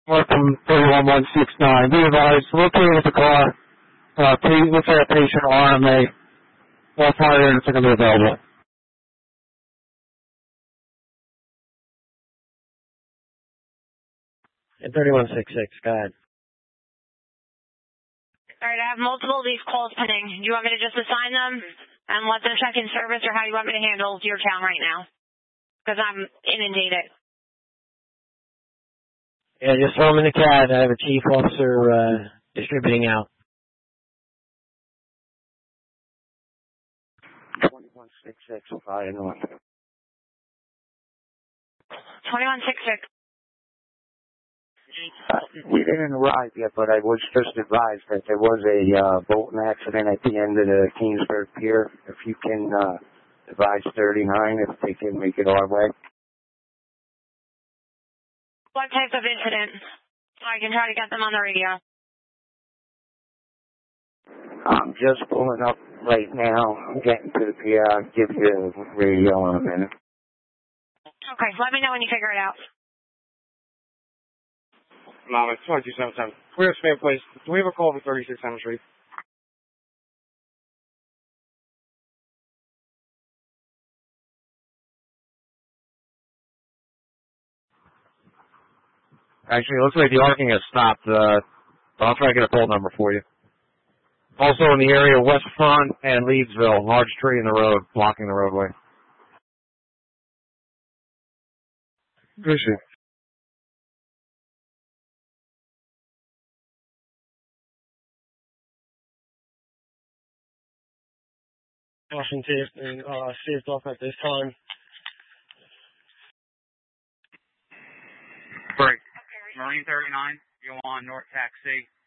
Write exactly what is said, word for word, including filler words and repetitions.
North from thirty-one one six nine. Be advised, located the car. Uh, please look at a patient R M A. All fire units are going to be available. And thirty-one sixty-six, go ahead. All right, I have multiple of these calls pending. Do you want me to just assign them and let them check in service, or how do you want me to handle your town right now? Because I'm inundated. Yeah, just throw them in the cab. I have a chief officer uh, distributing out. twenty-one sixty-six, fire north. twenty-one sixty-six. Uh, we didn't arrive yet, but I was just advised that there was a uh, boating accident at the end of the Kingsburg Pier. If you can uh, advise thirty-nine, if they can make it our way. What type of incident? So I can try to get them on the radio. I'm just pulling up right now. I'm getting to the pier. I'll give you a radio in a minute. Okay, let me know when you figure it out. Mom, it's twenty-two seventy-seven. We're at Spam Place. Do we have a call for thirty-six Center Street? Actually, it looks like the arcing has stopped. Uh, I'll try to get a call number for you. Also in the area of West Front and Leedsville, large tree in the road, blocking the roadway. Appreciate it. Washington and uh, saved off at this time. Break. Marine thirty-nine, you on North Taxi,